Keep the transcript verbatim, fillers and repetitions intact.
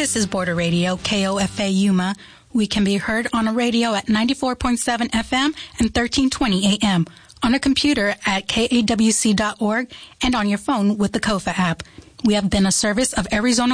This is Border Radio, K O F A Yuma. We can be heard on a radio at ninety-four point seven F M and thirteen twenty A M, on a computer at K A W C dot org, and on your phone with the Kofa app. We have been a service of Arizona